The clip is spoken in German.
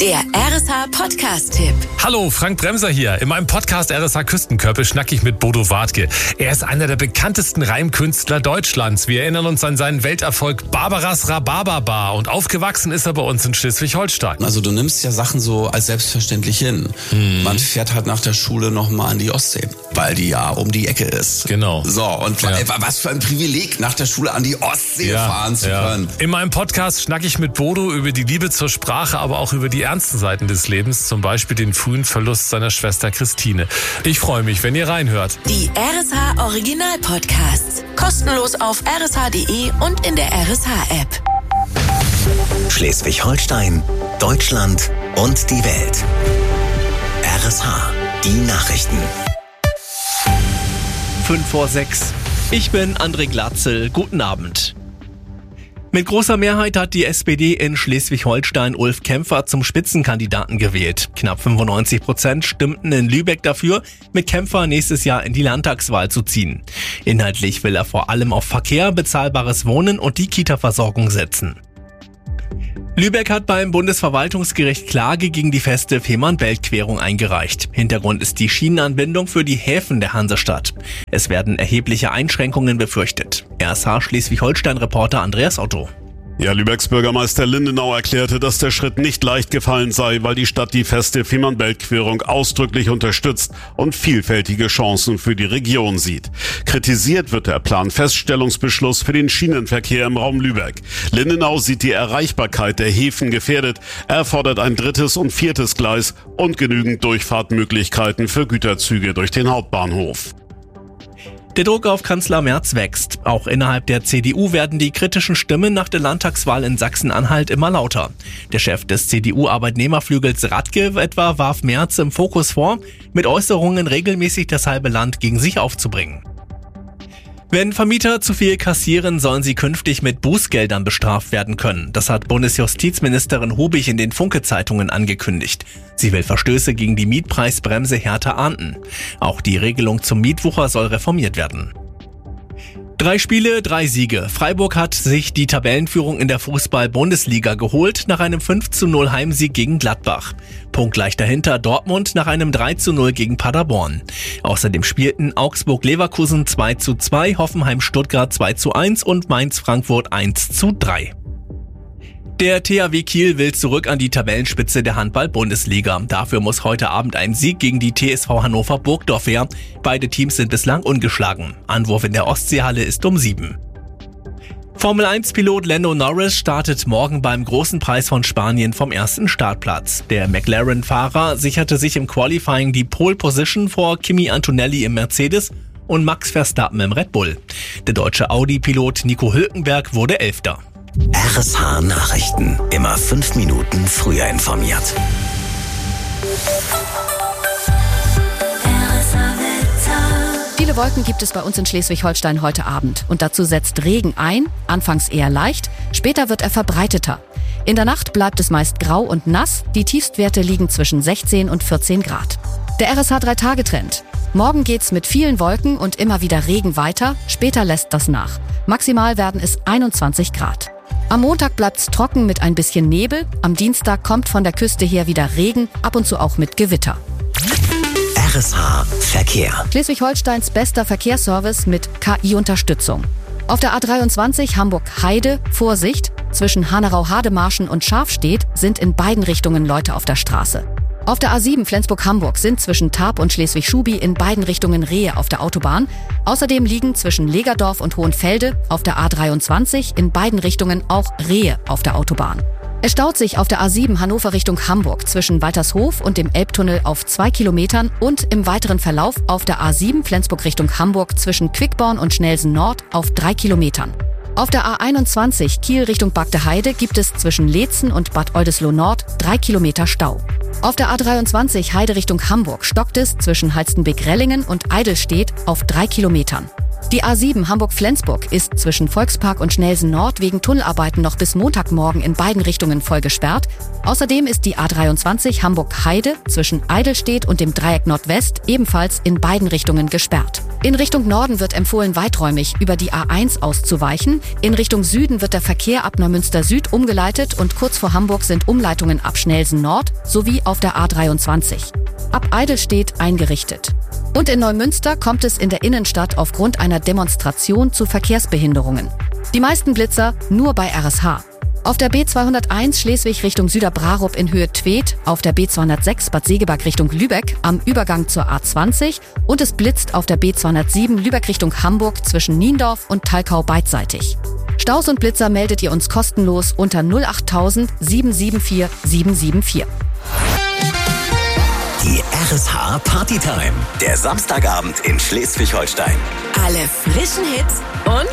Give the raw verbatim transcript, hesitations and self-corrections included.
Der R S H-Podcast-Tipp. Hallo, Frank Bremser hier. In meinem Podcast R S H Küstenkörper schnacke ich mit Bodo Wartke. Er ist einer der bekanntesten Reimkünstler Deutschlands. Wir erinnern uns an seinen Welterfolg Barbaras Rhabarberbar und aufgewachsen ist er bei uns in Schleswig-Holstein. Also du nimmst ja Sachen so als selbstverständlich hin. Hm. Man fährt halt nach der Schule nochmal an die Ostsee, weil die ja um die Ecke ist. Genau. So, und ja. was für ein Privileg, nach der Schule an die Ostsee ja, fahren zu ja. können. In meinem Podcast schnacke ich mit Bodo über die Liebe zur Sprache, aber auch über die ernsten Seiten des Lebens, zum Beispiel den frühen Verlust seiner Schwester Christine. Ich freue mich, wenn ihr reinhört. Die R S H Original Podcasts. Kostenlos auf r s h punkt d e und in der R S H-App. Schleswig-Holstein, Deutschland und die Welt. R S H, die Nachrichten. fünf vor sechs. Ich bin André Glatzel. Guten Abend. Mit großer Mehrheit hat die S P D in Schleswig-Holstein Ulf Kämpfer zum Spitzenkandidaten gewählt. Knapp fünfundneunzig Prozent stimmten in Lübeck dafür, mit Kämpfer nächstes Jahr in die Landtagswahl zu ziehen. Inhaltlich will er vor allem auf Verkehr, bezahlbares Wohnen und die Kita-Versorgung setzen. Lübeck hat beim Bundesverwaltungsgericht Klage gegen die feste Fehmarn-Belt-Querung eingereicht. Hintergrund ist die Schienenanbindung für die Häfen der Hansestadt. Es werden erhebliche Einschränkungen befürchtet. R S H Schleswig-Holstein-Reporter Andreas Otto. Ja, Lübecks Bürgermeister Lindenau erklärte, dass der Schritt nicht leicht gefallen sei, weil die Stadt die feste Fehmarn-Belt-Querung ausdrücklich unterstützt und vielfältige Chancen für die Region sieht. Kritisiert wird der Planfeststellungsbeschluss für den Schienenverkehr im Raum Lübeck. Lindenau sieht die Erreichbarkeit der Häfen gefährdet. Er fordert ein drittes und viertes Gleis und genügend Durchfahrtmöglichkeiten für Güterzüge durch den Hauptbahnhof. Der Druck auf Kanzler Merz wächst. Auch innerhalb der C D U werden die kritischen Stimmen nach der Landtagswahl in Sachsen-Anhalt immer lauter. Der Chef des C D U-Arbeitnehmerflügels Radke etwa warf Merz im Fokus vor, mit Äußerungen regelmäßig das halbe Land gegen sich aufzubringen. Wenn Vermieter zu viel kassieren, sollen sie künftig mit Bußgeldern bestraft werden können. Das hat Bundesjustizministerin Hubig in den Funke-Zeitungen angekündigt. Sie will Verstöße gegen die Mietpreisbremse härter ahnden. Auch die Regelung zum Mietwucher soll reformiert werden. Drei Spiele, drei Siege. Freiburg hat sich die Tabellenführung in der Fußball-Bundesliga geholt nach einem fünf zu null Heimsieg gegen Gladbach. Punktgleich dahinter Dortmund nach einem drei zu null gegen Paderborn. Außerdem spielten Augsburg-Leverkusen zwei zu zwei, Hoffenheim-Stuttgart zwei zu eins und Mainz-Frankfurt eins zu drei. Der T H W Kiel will zurück an die Tabellenspitze der Handball-Bundesliga. Dafür muss heute Abend ein Sieg gegen die T S V Hannover Burgdorf her. Beide Teams sind bislang ungeschlagen. Anwurf in der Ostseehalle ist um sieben. Formel eins Pilot Lando Norris startet morgen beim Großen Preis von Spanien vom ersten Startplatz. Der McLaren-Fahrer sicherte sich im Qualifying die Pole Position vor Kimi Antonelli im Mercedes und Max Verstappen im Red Bull. Der deutsche Audi-Pilot Nico Hülkenberg wurde Elfter. R S H Nachrichten. Immer fünf Minuten früher informiert. Viele Wolken gibt es bei uns in Schleswig-Holstein heute Abend. Und dazu setzt Regen ein, anfangs eher leicht, später wird er verbreiteter. In der Nacht bleibt es meist grau und nass, die Tiefstwerte liegen zwischen sechzehn und vierzehn Grad. Der R S H drei Tage Trend. Morgen geht's mit vielen Wolken und immer wieder Regen weiter, später lässt das nach. Maximal werden es einundzwanzig Grad. Am Montag bleibt's trocken mit ein bisschen Nebel. Am Dienstag kommt von der Küste her wieder Regen, ab und zu auch mit Gewitter. R S H Verkehr. Schleswig-Holsteins bester Verkehrsservice mit K I-Unterstützung. Auf der A dreiundzwanzig Hamburg-Heide, Vorsicht, zwischen Hanau-Hademarschen und Scharfstedt sind in beiden Richtungen Leute auf der Straße. Auf der A sieben Flensburg-Hamburg sind zwischen Tarp und Schleswig-Schubi in beiden Richtungen Rehe auf der Autobahn. Außerdem liegen zwischen Legerdorf und Hohenfelde auf der A dreiundzwanzig in beiden Richtungen auch Rehe auf der Autobahn. Es staut sich auf der A sieben Hannover Richtung Hamburg zwischen Waltershof und dem Elbtunnel auf zwei Kilometern und im weiteren Verlauf auf der A sieben Flensburg Richtung Hamburg zwischen Quickborn und Schnelsen Nord auf drei Kilometern. Auf der A einundzwanzig Kiel Richtung Bagdeheide gibt es zwischen Leetzen und Bad Oldesloe Nord drei Kilometer Stau. Auf der A dreiundzwanzig Heide Richtung Hamburg stockt es zwischen Halstenbek-Rellingen und Eidelstedt auf drei Kilometern. Die A sieben Hamburg-Flensburg ist zwischen Volkspark und Schnelsen Nord wegen Tunnelarbeiten noch bis Montagmorgen in beiden Richtungen voll gesperrt. Außerdem ist die A dreiundzwanzig Hamburg-Heide zwischen Eidelstedt und dem Dreieck Nordwest ebenfalls in beiden Richtungen gesperrt. In Richtung Norden wird empfohlen, weiträumig über die A eins auszuweichen. In Richtung Süden wird der Verkehr ab Neumünster Süd umgeleitet und kurz vor Hamburg sind Umleitungen ab Schnelsen Nord sowie auf der A dreiundzwanzig. Ab Eidelstedt eingerichtet. Und in Neumünster kommt es in der Innenstadt aufgrund einer Demonstration zu Verkehrsbehinderungen. Die meisten Blitzer nur bei R S H. Auf der B zweihunderteins Schleswig Richtung Süderbrarup in Höhe Tweed, auf der B zweihundertsechs Bad Segeberg Richtung Lübeck am Übergang zur A zwanzig und es blitzt auf der B zweihundertsieben Lübeck Richtung Hamburg zwischen Niendorf und Thalkau beidseitig. Staus und Blitzer meldet ihr uns kostenlos unter null acht tausend sieben sieben vier sieben sieben vier. Die R S H Partytime, der Samstagabend in Schleswig-Holstein. Alle frischen Hits und